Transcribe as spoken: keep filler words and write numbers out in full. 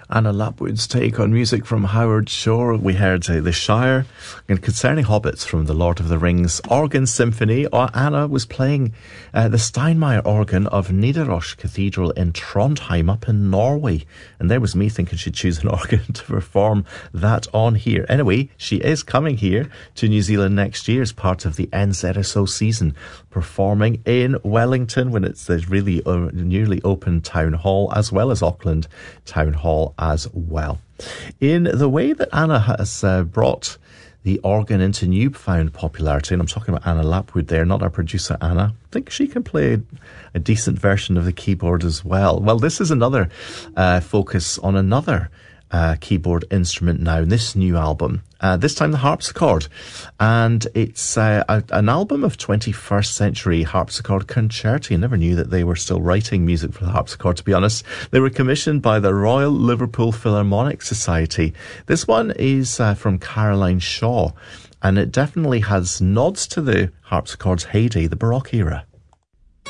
Anna Lapwood's take on music from Howard Shore. We heard uh, The Shire, and Concerning Hobbits from The Lord of the Rings Organ Symphony. Or Anna was playing uh, the Steinmeyer organ of Nidaros Cathedral in Trondheim up in Norway. And there was me thinking she'd choose an organ to perform that on here. Anyway, she is coming here to New Zealand next year as part of the N Z S O season, performing in Wellington when it's the really uh, newly opened town hall, as well as Auckland Town Hall as well. In the way that Anna has uh, brought the organ into newfound popularity, and I'm talking about Anna Lapwood there, not our producer Anna, I think she can play a decent version of the keyboard as well. Well, this is another uh, focus on another Uh, keyboard instrument now in this new album, uh, this time the harpsichord, and it's uh, a, an album of twenty-first century harpsichord concerti. I never knew that they were still writing music for the harpsichord, to be honest. They were commissioned by the Royal Liverpool Philharmonic Society. This one is uh, from Caroline Shaw, and it definitely has nods to the harpsichord's heyday, the Baroque era.